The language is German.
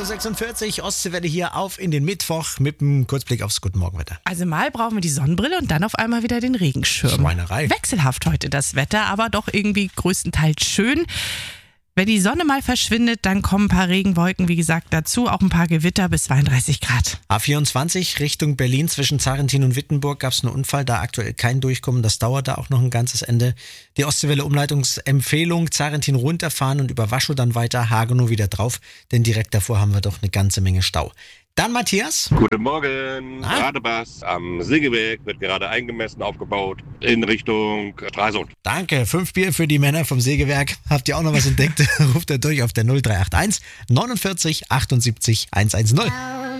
8.46 Uhr, Ostseewelle hier auf in den Mittwoch mit einem Kurzblick aufs Guten Morgenwetter. Also mal brauchen wir die Sonnenbrille und dann auf einmal wieder den Regenschirm. Schweinerei. Wechselhaft heute das Wetter, aber doch irgendwie größtenteils schön. Wenn die Sonne mal verschwindet, dann kommen ein paar Regenwolken, wie gesagt, dazu. Auch ein paar Gewitter bis 32 Grad. A24 Richtung Berlin zwischen Zarentin und Wittenburg gab es einen Unfall, da aktuell kein Durchkommen. Das dauert da auch noch ein ganzes Ende. Die Ostseewelle-Umleitungsempfehlung, Zarentin runterfahren und über Waschow dann weiter, Hagenow wieder drauf, denn direkt davor haben wir doch eine ganze Menge Stau. Dann Matthias. Guten Morgen, Radebass am Sägewerk wird gerade eingemessen, aufgebaut in Richtung Stralsund. Danke, 5 Bier für die Männer vom Sägewerk. Habt ihr auch noch was entdeckt? Ruft er durch auf der 0381 49 78 110.